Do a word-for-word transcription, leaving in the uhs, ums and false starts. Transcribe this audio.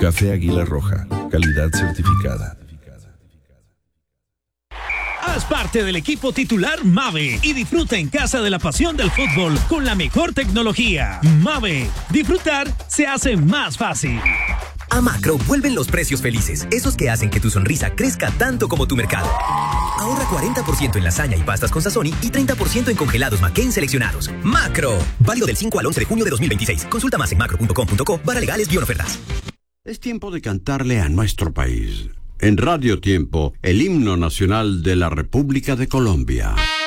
Café Águila Roja, calidad certificada. Haz parte del equipo titular Mave y disfruta en casa de la pasión del fútbol con la mejor tecnología. Mave, disfrutar se hace más fácil. A Macro vuelven los precios felices, esos que hacen que tu sonrisa crezca tanto como tu mercado. Ahorra cuarenta por ciento en lasaña y pastas con Sazón y treinta por ciento en congelados McCain seleccionados. Macro, válido del cinco al once de junio de dos mil veintiséis. Consulta más en macro punto com punto co barra legales guión ofertas. Es tiempo de cantarle a nuestro país. En Radio Tiempo, el himno nacional de la República de Colombia.